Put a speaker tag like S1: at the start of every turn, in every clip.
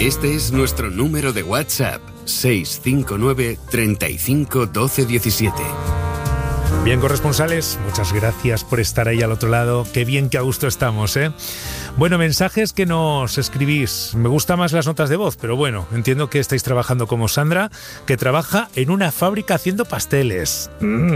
S1: Este es nuestro número de WhatsApp, 659 35 12 17.
S2: Bien, corresponsales, muchas gracias por estar ahí al otro lado. Qué bien, que a gusto estamos, ¿eh? Bueno, mensajes que nos escribís. Me gustan más las notas de voz, pero bueno, entiendo que estáis trabajando como Sandra, que trabaja en una fábrica haciendo pasteles.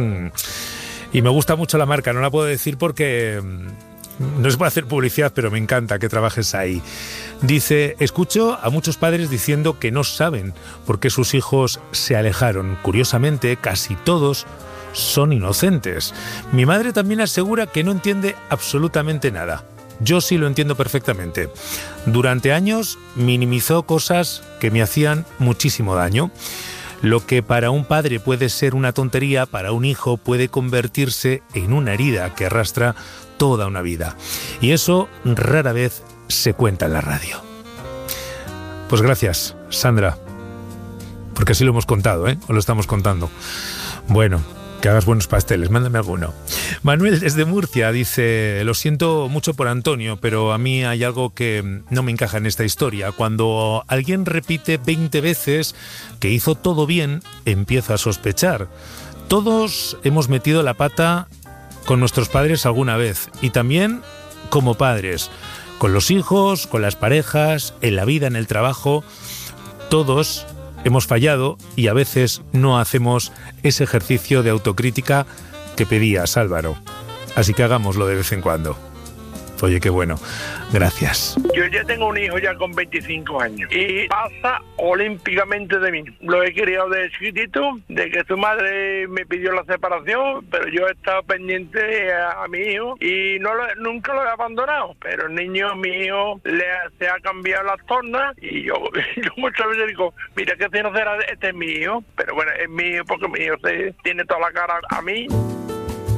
S2: Y me gusta mucho la marca, no la puedo decir porque no es para hacer publicidad, pero me encanta que trabajes ahí. Dice, escucho a muchos padres diciendo que no saben por qué sus hijos se alejaron. Curiosamente, casi todos son inocentes. Mi madre también asegura que no entiende absolutamente nada. Yo sí lo entiendo perfectamente. Durante años minimizó cosas que me hacían muchísimo daño. Lo que para un padre puede ser una tontería, para un hijo puede convertirse en una herida que arrastra toda una vida. Y eso rara vez se cuenta en la radio. Pues gracias, Sandra, porque así lo hemos contado, ¿eh? O lo estamos contando. Bueno, que hagas buenos pasteles, mándame alguno. Manuel desde Murcia dice, lo siento mucho por Antonio, pero a mí hay algo que no me encaja en esta historia. Cuando alguien repite 20 veces que hizo todo bien, empieza a sospechar. Todos hemos metido la pata con nuestros padres alguna vez, y también como padres, con los hijos, con las parejas, en la vida, en el trabajo. Todos hemos fallado y a veces no hacemos ese ejercicio de autocrítica que pedías, Álvaro. Así que hagámoslo de vez en cuando. Oye, qué bueno. Gracias.
S3: Yo ya tengo un hijo ya con 25 años y pasa olímpicamente de mí. Lo he criado de chiquitito, de que su madre me pidió la separación, pero yo he estado pendiente a mi hijo y nunca lo he abandonado. Pero el niño mío se ha cambiado las tornas y yo muchas veces digo, mira, que si no será, este es mi hijo, pero bueno, es mi hijo porque mi hijo tiene toda la cara a mí.